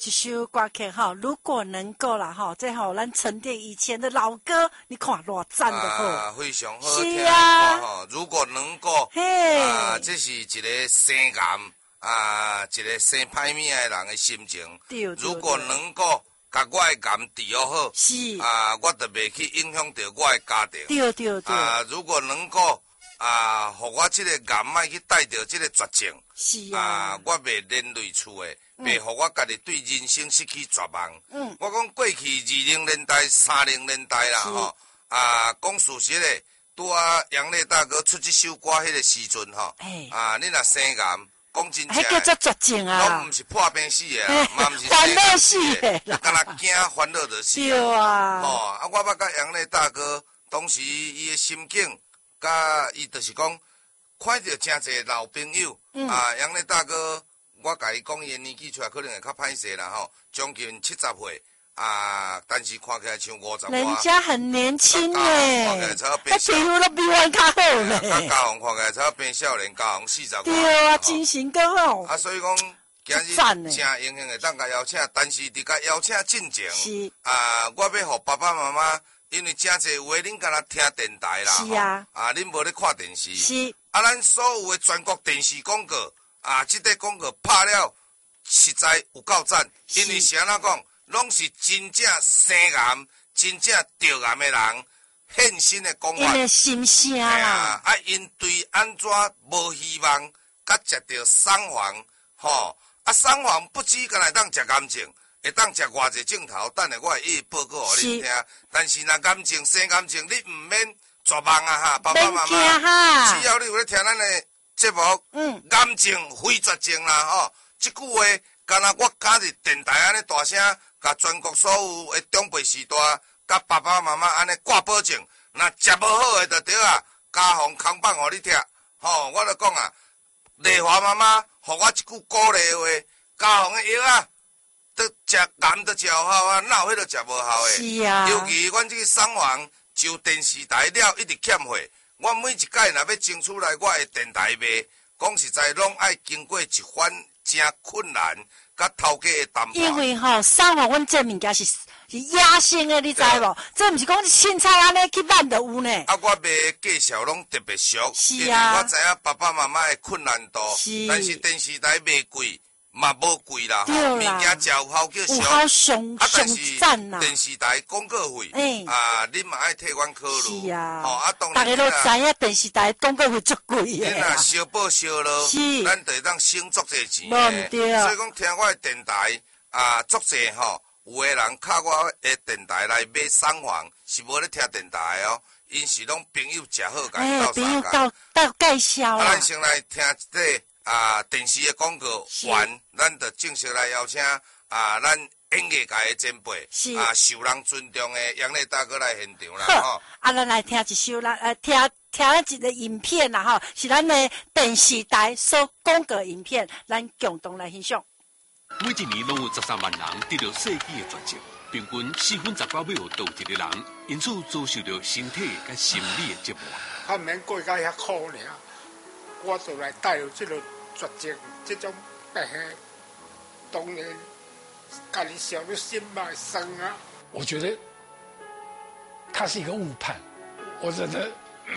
一首歌曲哈，如果能够啦哈，这吼咱沉淀以前的老歌，你看偌赞的好， 非常好听。 是啊， 如果能够，这是一个生癌一个生歹命的人的心情。 对。 如果能够甲我的癌治疗好， 是我就袂去影响到我的家庭。 对。 如果能够互我这个癌莫去带着这个绝症。 是啊， 我袂连累厝的，袂互我家己对人生失去绝望。我讲过去20年代、30年代啦，吼，讲事实的，拄杨烈大哥出这首歌迄个时阵，吼，你若生癌，讲真正， 迄叫做绝症啊， 拢毋是破病死的，嘛毋是烦恼死的， 敢若惊烦恼就死。 对啊， 我捌甲杨烈大哥，当时伊的心境，甲伊就是讲。看到真侪老朋友，杨烈大哥，我甲伊讲伊的年纪出来可能会较歹势啦吼，将近70岁，但是看起来像50多。 人家很年轻呢， 看起来才变皮肤都比阮较好呢。 嘉宏看起来才变少年，嘉宏40多。 对啊，精神更好。 所以讲今日真荣幸会当甲邀请，但是伫甲邀请进前，我要互爸爸妈妈。因为真侪有诶，恁敢若听电台啦， 是啊， 恁无咧看电视， 是咱所有诶全国电视广告，即个广告拍了，实在有够赞。因为是安怎讲，拢是真正生癌、真正得癌诶人现身诶讲法， 因诶心声啦， 因对安怎无希望，甲食着送黄，吼，送黄不止敢若当食癌症。会当食偌济镜头，等下我会一一报告互恁听。但是若癌症生癌症，你毋免绝望哈，爸爸妈妈。只要你有咧听咱的节目，癌症非绝症啦吼。即句话，敢若我敢伫电台安尼大声，甲全国所有的长辈时代，甲爸爸妈妈安尼挂保证。若食无好诶就对啊，家访扛棒互你听。吼，我著讲丽华妈妈，互我一句鼓励话，家访的药都食癌都食有效哪有迄个食无效的？ 是啊。 尤其阮这个送房就电视台了一直欠货，我每一届若要争取来我的电台卖，讲实在拢爱经过一番真困难，甲头家的谈判。 因为送房阮这物件是野生的，你知无？这毋是讲凊彩安尼去买就有呢。 我卖的介绍拢特别俗， 是啊。 我知影爸爸妈妈的困难度，但是电视台卖贵。嘛无贵啦，物件食有效叫俗， 但是电视台广告费，恁嘛爱替阮考虑。 是啊， 当然大家都知影电视台广告费足贵的。 恁若小报小落，咱就会当省足济钱。 无对。 所以讲听我的电台，足济吼，有的人靠我的电台来买送房，是无咧听电台哦，因是拢朋友食好甲伊到介绍咱先来听这个。电视的广告完，咱就正式来邀请咱演艺界的前辈，受人尊重的杨烈大哥来现场啦吼。 咱来听一首听一个影片啦吼，是咱的电视台所广告影片，咱共同来欣赏。 每一年拢有13万人得到世纪的绝症，平均18%秒倒一个人，因此遭受到身体甲心理的折磨。 他免过甲遐苦尔，我就来带有这个。绝症这种病，当然家己想要心脉生啊。 我觉得他是一个误判，我真的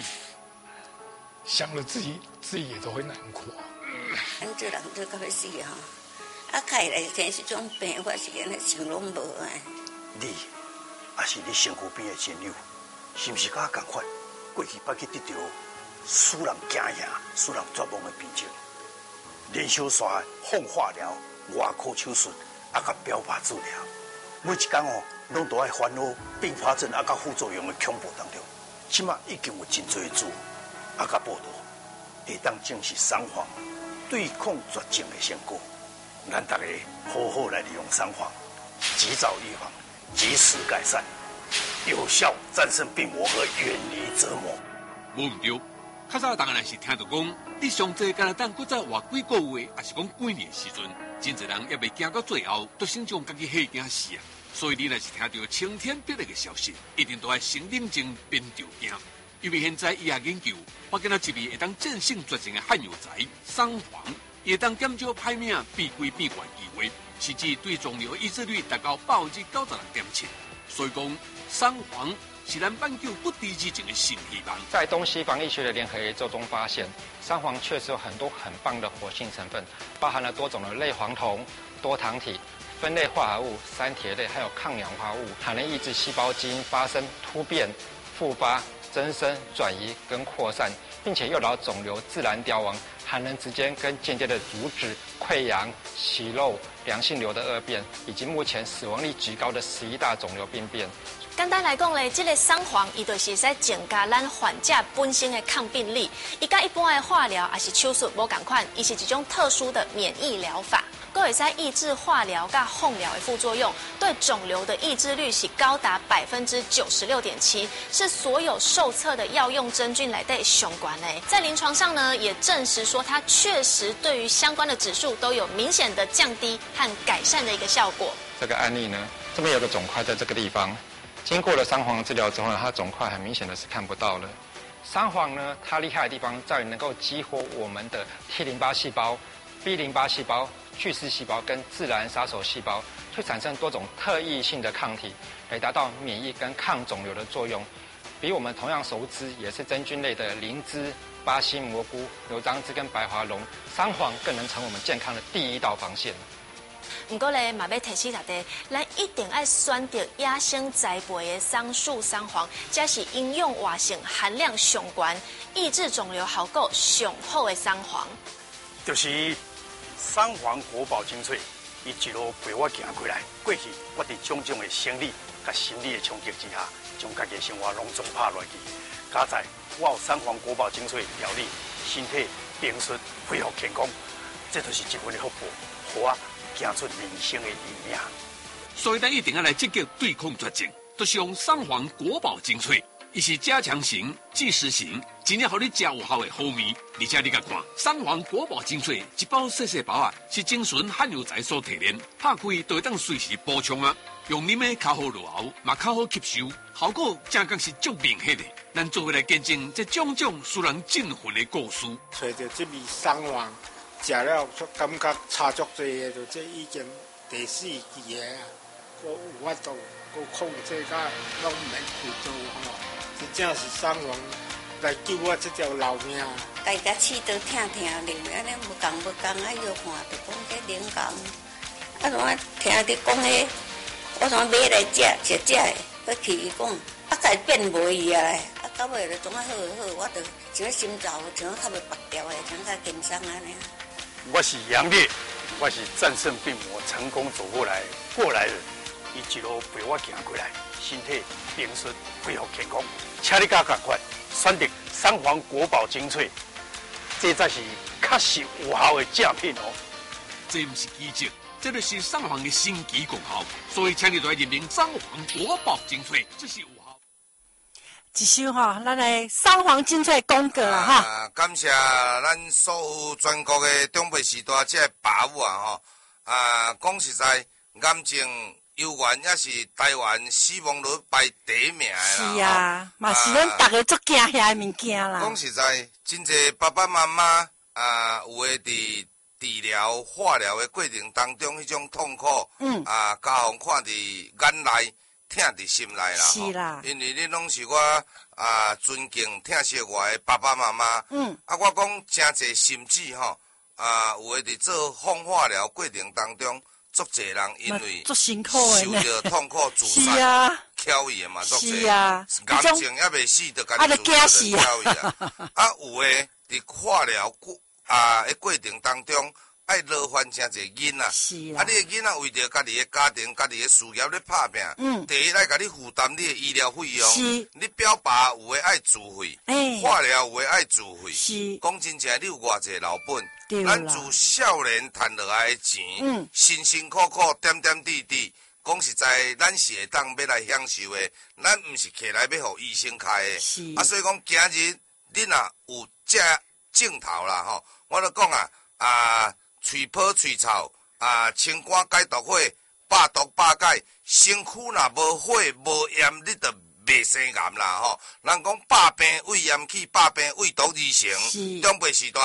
想了自己也都会难过。 咱这人做到要死哈，开来生这种病，我是安尼想拢无啊。 你也是你身躯边的亲友，是不是甲我同款？过去捌去得到使人惊吓、使人绝望的病症。连续刷放化疗、外科手术，甲标靶治疗，每一天拢都爱烦恼并发症甲副作用的恐怖当中。即马已经有真侪资甲报道，会当证实送房对抗绝症的成果。咱大家好好来利用送房，及早预防，及时改善，有效战胜病魔和远离折磨。 无毋对。较早当然是听到讲，你上济敢若等搁再活几个月，还是讲几年时阵，真侪人也未行到最后，都想将家己吓惊死啊！所以你若是听到晴天霹雳嘅消息，一定都要先冷静边着惊。因为现在医学研究发现了一味会当战胜绝症嘅汉药材桑黄， 也当减少歹命变贵变悬机会，甚至对肿瘤抑制率达到96.7%。所以讲，三黄是咱挽救不治之症的新希望。 在东西方医学的联合研究中发现，三黄确实有很多很棒的活性成分，包含了多种的类黄酮、多糖体、酚类化合物、三萜类，还有抗氧化物，还能抑制细胞基因发生突变、复发、增生、转移跟扩散，并且诱导肿瘤自然凋亡，还能直接跟间接的阻止溃疡、息肉、良性瘤的恶变，以及目前死亡率极高的11大肿瘤病变。 简单来讲咧，这个三黄伊就是使增加咱患者本身的抗病力。伊甲一般的化疗还是手术无共款，伊是一种特殊的免疫疗法，佫会使抑制化疗甲放疗的副作用，对肿瘤的抑制率是高达96.7%，是所有受测的药用真菌内底上悬的。在临床上呢，也证实说它确实对于相关的指数都有明显的降低和改善的一个效果。 这个案例呢，这边有个肿块在这个地方。经过了三黄治疗之后呢，它肿块很明显的是看不到了。三黄呢，它厉害的地方在于能够激活我们的 T 淋巴细胞、B 淋巴细胞、巨噬细胞跟自然杀手细胞，去产生多种特异性的抗体，来达到免疫跟抗肿瘤的作用。比我们同样熟知也是真菌类的灵芝、巴西蘑菇、牛樟芝跟白华龙，三黄更能成为我们健康的第一道防线。 不过咧，嘛要提醒大家，咱一定要选择野生栽培的桑树、三黄，这是营养活性含量上高、抑制肿瘤效果上好的三黄。 就是三黄国宝精粹，伊一路陪我行过来。过去我伫种种的生理甲心理的冲击之下，将家己的生活拢总拍落去。加在我有三黄国宝精粹调理，身体平顺，恢复健康，这就是一份的福报，互我行出人生的理念。 所以咱一定要来积极对抗绝症，就是用三黄国宝精粹，伊是加强型、即时型，真正互你食有效的好味。而且你甲看，三黄国宝精粹一包细细包啊，是精纯汉药材所提炼，拍开就会当随时补充啊。用啉的较好落喉，嘛较好吸收，效果正讲是足明显的。咱做伙来见证这种种使人振奋的故事。 找到这味三黄，食了感觉差足多的，就这已经第4期的啊，我有法度，我控制甲拢免负责吼，真正是三黄来救我这条老命。 家己气都疼疼的，安尼无共啊，药看就讲这灵感，啊怎啊听你讲迄，我怎买来食的，我去伊讲，啊才变无伊啊，啊到尾就总啊好，我就像心脏像较袂拔掉的，像较轻松安尼。 我是杨烈，我是战胜病魔、成功走过来人。伊一路陪我行过来，身体平顺，恢复健康。请你甲赶快选择三黄国宝精粹，这才是确实有效的正品哦。 这不是奇迹，这就是三黄的神奇功效。所以请你来认明三黄国宝精粹，这是有效。 一首哈，咱的三黄精粹广告啦哈。 感谢咱所有全国的长辈时代这爸母啊吼，讲实在，癌症忧患也是台湾死亡率排第一名的啦。 是啊，嘛是咱大家足惊遐的物件啦。 讲实在，真侪爸爸妈妈有诶伫治疗、化疗的过程当中，迄种痛苦，家互看伫眼内。疼伫心内啦， 是啦， 因为你拢是我尊敬疼惜我的爸爸妈妈。我讲真侪甚至吼，有诶伫做放化疗过程当中，足侪人因为足辛苦的受着痛苦自杀， 是啊， 翘伊嘛足侪。 是啊， 癌症还未死，就家己自杀就翘伊啊。有诶伫化疗诶过程当中。爱劳烦真侪囡仔，你的囡仔为着家己的家庭、家己的事业咧拍拼，第一来甲你负担你的医疗费用，你表爸有诶爱自费，化疗有诶爱自费，讲真正你有偌济老本，咱自少年赚落来的钱，辛辛苦苦点点滴滴，讲实在，咱是会当要来享受的，咱毋是起来要互医生开的，所以讲今日你若有这镜头啦吼，我就讲嘴泡嘴臭清肝解毒火，百毒百解，身躯若无火无炎，你就袂生癌啦吼。人讲百病畏炎气，百病畏毒而成。长辈时代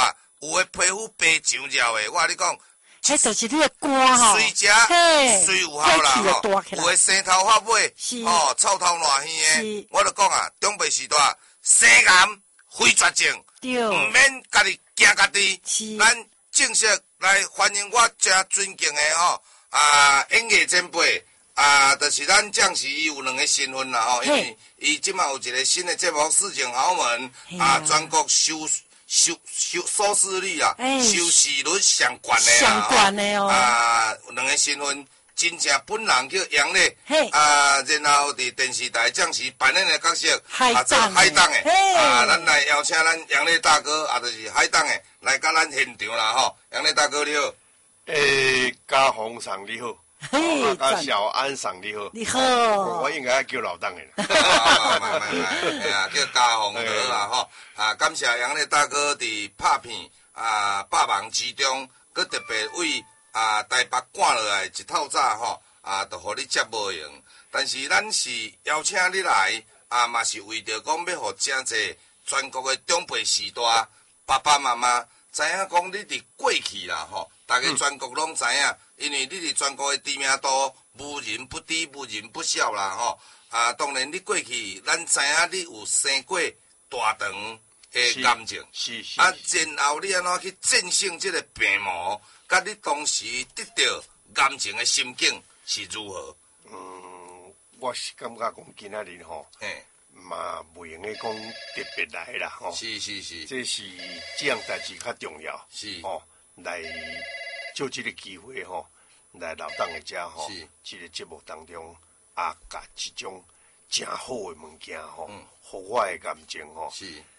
有诶皮肤白上焦诶，我甲你讲。 迄就是你的肝吼， 随食随有效啦吼，有诶生头发尾，吼臭头烂耳诶，我就讲啊，长辈时代生癌非绝症，毋免家己惊家己。咱正式来欢迎我真尊敬诶吼演艺前辈就是咱将士伊有2个身份啦吼，因为伊即马有一个新诶节目《市井豪门》全国收视率啊，收视率上悬的啦， 上悬的哦。 2个身份，真正本人叫杨丽，然后伫电视台将士扮演的角色，做海档的，咱来邀请咱杨丽大哥，就是海档的，来甲咱现场啦吼。杨丽大哥你好， 嘉宏上你好。小安上你好， 你好， 我应该叫老邓的啦。 叫嘉宏哥啦吼。感谢杨丽大哥伫拍片百忙之中，佮特别为台北赶落来一透早吼就互你接无用。但是咱是邀请你来嘛是为着讲要互真侪全国的长辈时代爸爸妈妈知影讲你伫过去啦吼，大家全国拢知影。因为你伫全国的知名度无人不知，无人不晓啦吼。当然你过去，咱知影你有生过大肠的癌症， 是。 然后你安怎去战胜这个病魔？甲你当时得到癌症的心境是如何？ 我是感觉讲今仔日吼，嘛袂用个讲特别来啦吼。 是。 这是这样代志较重要。 是来。就这个机会吼，来老邓的家吼，这个节目当中甲一种真好的物件吼，互我的癌症吼，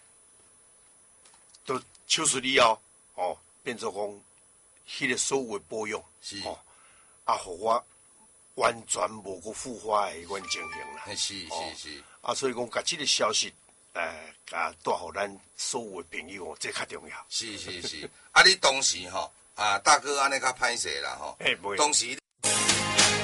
都手术以后变做讲，迄个所有的保养互我完全无个复发的迄款情形啦。 是。 所以讲，甲这个消息甲带互咱所有的朋友这较重要。 是。你当时吼。大哥，安尼较歹势啦吼。当时